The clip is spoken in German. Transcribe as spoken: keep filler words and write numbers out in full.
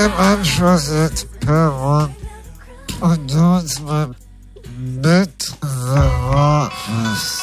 im Anschluss jetzt Perron und du uns mal mit The Office.